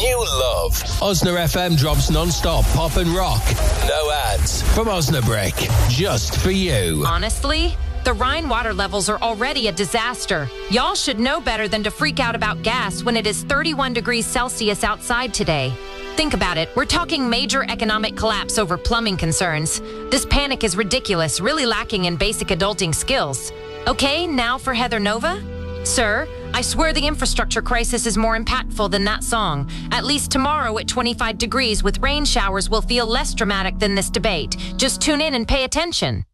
you love. Osna FM drops non-stop pop and rock. No ads. From Osnabrick. Just for you. Honestly, the Rhine water levels are already a disaster. Y'all should know better than to freak out about gas when it is 31 degrees Celsius outside today. Think about it. We're talking major economic collapse over plumbing concerns. This panic is ridiculous, really lacking in basic adulting skills. Okay, now for Heather Nova? Sir, I swear the infrastructure crisis is more impactful than that song. At least tomorrow at 25 degrees with rain showers will feel less dramatic than this debate. Just tune in and pay attention.